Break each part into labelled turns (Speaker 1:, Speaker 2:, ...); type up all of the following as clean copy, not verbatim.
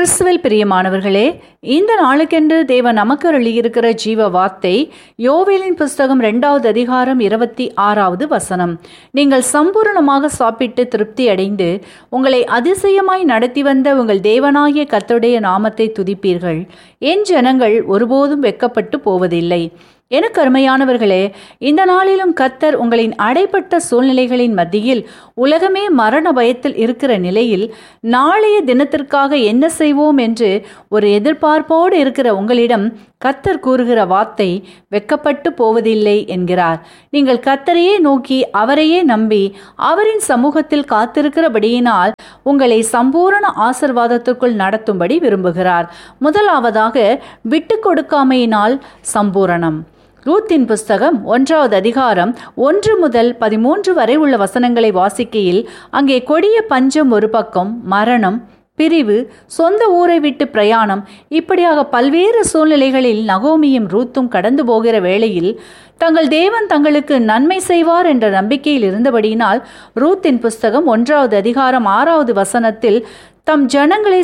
Speaker 1: கிறிஸ்துவில் பிரியமானவர்களே, இந்த நாளுக்கென்று தேவன் நமக்கு அருளியிருக்கிற ஜீவ வார்த்தை யோவேலின் புஸ்தகம் 2வது அதிகாரம் 26வது வசனம். நீங்கள் சம்பூரணமாக சாப்பிட்டு திருப்தி அடைந்து உங்களை அதிசயமாய் நடத்தி வந்த உங்கள் தேவனாகிய கர்த்தருடைய நாமத்தை துதிப்பீர்கள். என் ஜனங்கள் ஒருபோதும் வெட்கப்பட்டு போவதில்லை. எனக்கு அருமையானவர்களே, இந்த நாளிலும் கர்த்தர் உங்களின் அடைபட்ட சூழ்நிலைகளின் மத்தியில் உலகமே மரண பயத்தில் இருக்கிற நிலையில் நாளைய தினத்திற்காக என்ன செய்வோம் என்று ஒரு எதிர்பார்ப்போடு இருக்கிற உங்களிடம் கர்த்தர் கூறுகிற வார்த்தை வெட்கப்பட்டு போவதில்லை என்கிறார். நீங்கள் கர்த்தரையே நோக்கி அவரையே நம்பி அவரின் சமூகத்தில் காத்திருக்கிறபடியினால் உங்களை சம்பூரண ஆசீர்வாதத்திற்குள் நடத்தும்படி விரும்புகிறார். முதலாவதாக விட்டு கொடுக்காமையினால் சம்பூரணம். ரூத்தின் புஸ்தகம் 1வது அதிகாரம் 1 முதல் 13 வரை உள்ள வசனங்களை வாசிக்கையில் அங்கே கொடிய பஞ்சம் ஒரு பக்கம், மரணம், பிரிவு, சொந்த ஊரை விட்டு பிரயாணம், இப்படியாக பல்வேறு சூழ்நிலைகளில் நகோமியும் ரூத்தும் கடந்து போகிற வேளையில் தங்கள் தேவன் தங்களுக்கு நன்மை செய்வார் என்ற நம்பிக்கையில் இருந்தபடியினால் ரூத்தின் புஸ்தகம் 1வது அதிகாரம் 6வது வசனத்தில் தம் ஜனங்களை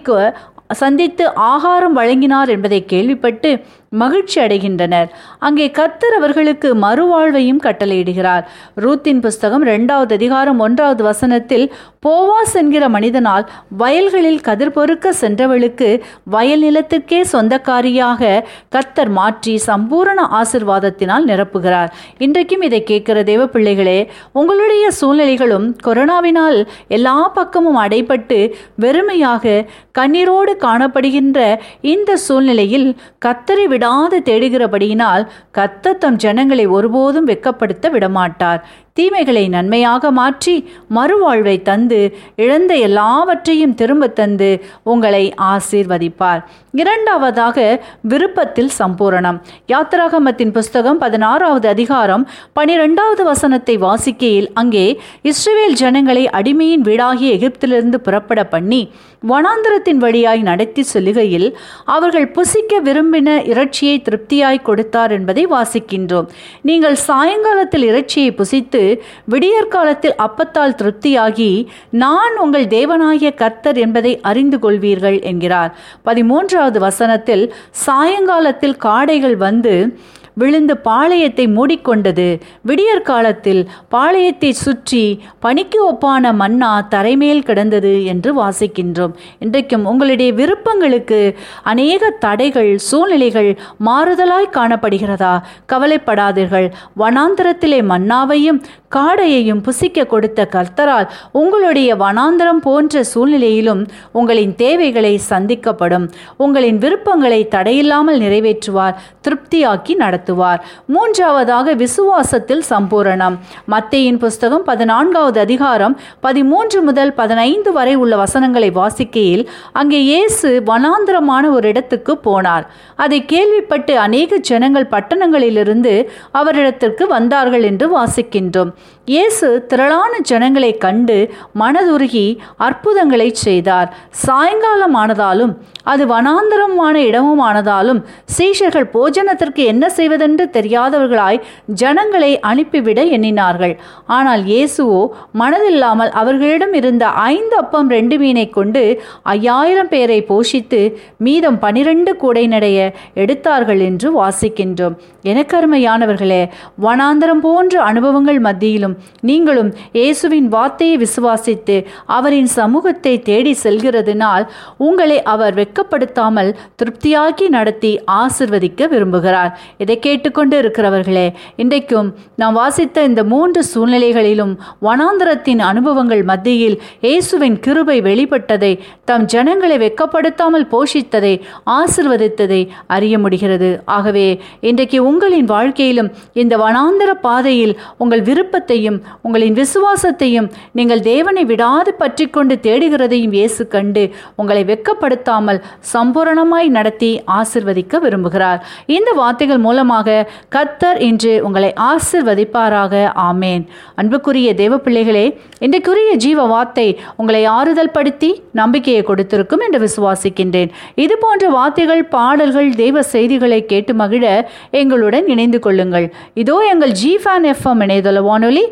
Speaker 1: சந்தித்து ஆகாரம் வழங்கினார் என்பதை கேள்விப்பட்டு மகிழ்ச்சி அடைகின்றனர். அங்கே கர்த்தர் அவர்களுக்கு மறுவாழ்வையும் கட்டளையிடுகிறார். ரூத்தின் புஸ்தகம் 2வது அதிகாரம் 1வது வசனத்தில் போவாஸ் என்கிற மனிதனால் வயல்களில் கதிர் பொறுக்க சென்றவளுக்கு வயல் நிலத்துக்கே சொந்தக்காரியாக கர்த்தர் மாற்றி சம்பூரண ஆசீர்வாதத்தினால் நிரப்புகிறார். இன்றைக்கும் இதை கேட்கிற தேவ பிள்ளைகளே, உங்களுடைய சூழ்நிலைகளும் கொரோனாவினால் எல்லா பக்கமும் அடைபட்டு வெறுமையாக கண்ணீரோடு காணப்படுகின்ற இந்த சூழ்நிலையில் கர்த்தரை விடாது தேடுகிறபடியினால் கர்த்தர் தம் ஜனங்களை ஒருபோதும் வெட்கப்படுத்த விடமாட்டார். தீமைகளை நன்மையாக மாற்றி மறுவாழ்வை தந்து இழந்த எல்லாவற்றையும் திரும்ப தந்து உங்களை ஆசீர்வதிப்பார். இரண்டாவதாக விருப்பத்தில் சம்பூரணம். யாத்திராகமத்தின் புஸ்தகம் 16வது அதிகாரம் 12வது வசனத்தை வாசிக்கையில் அங்கே இஸ்ரவேல் ஜனங்களை அடிமையின் வீடாகிய எகிப்திலிருந்து புறப்பட பண்ணி வனாந்திரத்தின் வழியாய் நடத்தி செல்லுகையில் அவர்கள் புசிக்க விரும்பின இறைச்சியை திருப்தியாய் கொடுத்தார் என்பதை வாசிக்கின்றோம். நீங்கள் சாயங்காலத்தில் இறைச்சியை புசித்து விடியற்காலத்தில் அப்பத்தால் திருப்தியாகி நான் உங்கள் தேவனாகிய கர்த்தர் என்பதை அறிந்து கொள்வீர்கள் என்கிறார். 13வது வசனத்தில் சாயங்காலத்தில் காடைகள் வந்து விழுந்து பாளையத்தை மூடிக்கொண்டது, விடியற்காலத்தில் பாளையத்தை சுற்றி பனிக்கு ஒப்பான மன்னா தரைமேல் கிடந்தது என்று வாசிக்கின்றோம். இன்றைக்கும் உங்களுடைய விருப்பங்களுக்கு அநேக தடைகள், சூழ்நிலைகள் மாறுதலாய் காணப்படுகிறதா? கவலைப்படாதீர்கள். வனாந்திரத்திலே மன்னாவையும் காடையையும் புசிக்க கொடுத்த கர்த்தரால் உங்களுடைய வனாந்திரம் போன்ற சூழ்நிலையிலும் உங்களின் தேவைகளை சந்திக்கப்படும். உங்களின் விருப்பங்களை தடையில்லாமல் நிறைவேற்றுவார், திருப்தியாக்கி நடத்துவார். மூன்றாவதாக விசுவாசத்தில் சம்பூரணம். மத்தேயின் புஸ்தகம் 14வது அதிகாரம் 13 முதல் 15 வரை உள்ள வசனங்களை வாசிக்கையில் அங்கே இயேசு வனாந்திரமான ஒரு இடத்துக்கு போனார். அதை கேள்விப்பட்டு அநேக ஜனங்கள் பட்டணங்களிலிருந்து அவரிடத்திற்கு வந்தார்கள் என்று வாசிக்கின்றோம். இயேசு திரளான ஜனங்களை கண்டு மனதுருகி அற்புதங்களை செய்தார். சாயங்காலம் ஆனதாலும் அது வனாந்தரமான இடமும் ஆனதாலும் சீஷர்கள் போஜனத்திற்கு என்ன செய்வதென்று தெரியாதவர்களாய் ஜனங்களை அனுப்பிவிட எண்ணினார்கள். ஆனால் இயேசுவோ மனதில்லாமல் அவர்களிடம் இருந்த 5 அப்பம் 2 மீனை கொண்டு 5000 பேரை போஷித்து மீதம் 12 கூடை நடைய எடுத்தார்கள் என்று வாசிக்கின்றோம். எனக்கருமையானவர்களே, வனாந்தரம் போன்ற அனுபவங்கள் மத்தியிலும் நீங்களும் இயேசுவின் வார்த்தையை விசுவாசித்து அவரின் சமூகத்தை தேடி செல்கிறதுனால் உங்களை அவர் வெட்கப்படுத்தாமல் திருப்தியாக்கி நடத்தி ஆசிர்வதிக்க விரும்புகிறார். இதை கேட்டுக்கொண்டு இருக்கிறவர்களே, இன்றைக்கும் நாம் வாசித்த இந்த 3 சூழ்நிலைகளிலும் வனாந்தரத்தின் அனுபவங்கள் மத்தியில் இயேசுவின் கிருபை வெளிப்பட்டதை, தம் ஜனங்களை வெட்கப்படுத்தாமல் போஷித்ததை, ஆசிர்வதித்ததை அறிய முடிகிறது. ஆகவே இன்றைக்கு உங்களின் வாழ்க்கையிலும் இந்த வனாந்தர பாதையில் உங்கள் விருப்பத்தையும் உங்களின் விசுவாசத்தையும் நீங்கள் தேவனை விடாது பற்றி கொண்டு தேடுகிறதையும் இயேசு கண்டு உங்களை வெட்கப்படுத்தாமல் சம்பூரணமாய் நடத்தி ஆசிர்வதிக்க விரும்புகிறார். இந்த வார்த்தைகள் மூலமாக நிச்சயமாக கர்த்தர் இன்று உங்களை ஆசிர்வதிப்பாராக. ஆமேன். அன்புக்குரிய தேவ பிள்ளைகளே, இன்றைக்குரிய ஜீவ வார்த்தை உங்களை ஆறுதல் படுத்தி நம்பிக்கையை கொடுத்திருக்கும் என்று விசுவாசிக்கின்றேன். இது போன்ற வார்த்தைகள், பாடல்கள், தேவ செய்திகளை கேட்டு மகிழ எங்களுடன் இணைந்து கொள்ளுங்கள். இதோ எங்கள் ஜிஃபேன் எஃப்எம் இணையதள வானொலி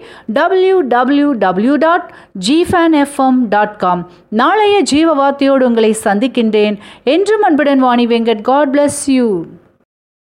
Speaker 1: www.gfanfm.com. நாளைய ஜீவ வார்த்தையோடு உங்களை சந்திக்கின்றேன். என்றும் அன்புடன் Vani Venkat. God bless you.